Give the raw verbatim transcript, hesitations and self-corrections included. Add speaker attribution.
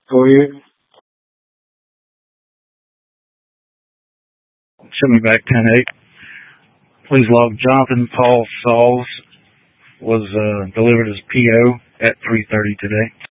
Speaker 1: Go ahead. Show me back ten eight. Please log Jonathan Paul Sauls was uh, delivered as P O at three thirty today.